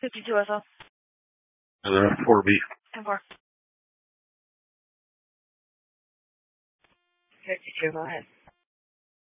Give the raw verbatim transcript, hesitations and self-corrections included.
fifty-two S L. Uh, four B. ten four. fifty-two, go ahead.